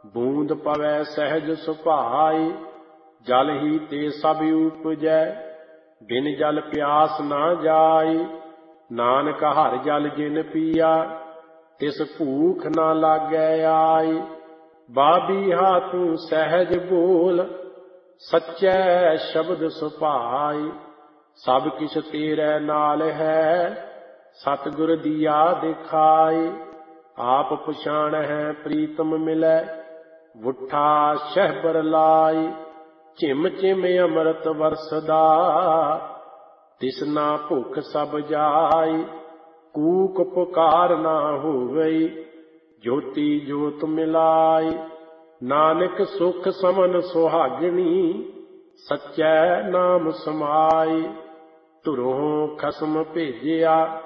बूंद पवै सहज सुभाई, जल ही ते सब उपजै। बिन जल प्यास ना जाई, नानक हर जल जिन पिया। तिस भूख ना लागै आई, बाबीहा तू सहज बोल। सच्चै शब्द सुभाई, सब किछ तेरे नाल है। सतगुर दिया दिखाई, आप पछाण है प्रीतम मिलै। वुठा शहबर लाई, झिम झिम अमृत वरसदा। तिसना भुख सब जाई, कूक पुकार ना होवई। ज्योति ज्योत मिलाई, नानक सुख समन सुहागनी। सच्चै नाम समाई, धुरों खसम भेजिया।